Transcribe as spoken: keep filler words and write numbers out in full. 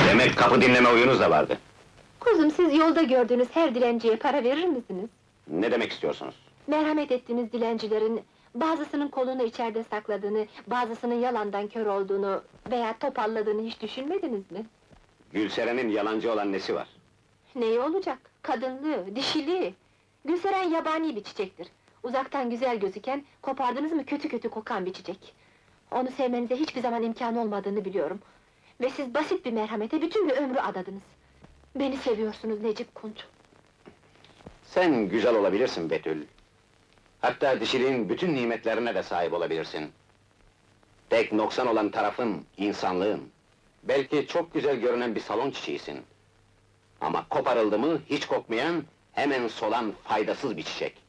Demek kapı dinleme oyunuz da vardı. Kuzum, siz yolda gördüğünüz her dilenciye para verir misiniz? Ne demek istiyorsunuz? Merhamet ettiğiniz dilencilerin, bazısının kolunu içeride sakladığını, bazısının yalandan kör olduğunu veya topalladığını hiç düşünmediniz mi? Gülseren'in yalancı olan nesi var? Neyi olacak? Kadınlığı, dişiliği! Gülseren yabani bir çiçektir. Uzaktan güzel gözüken, kopardınız mı kötü kötü kokan bir çiçek. Onu sevmenize hiçbir zaman imkan olmadığını biliyorum. Ve siz basit bir merhamete bütün bir ömrü adadınız. Beni seviyorsunuz Necip Kunt. Sen güzel olabilirsin Betül. Hatta dişiliğin bütün nimetlerine de sahip olabilirsin. Tek noksan olan tarafın, insanlığın. Belki çok güzel görünen bir salon çiçeğisin. Ama koparıldı mı hiç kokmayan, hemen solan faydasız bir çiçek.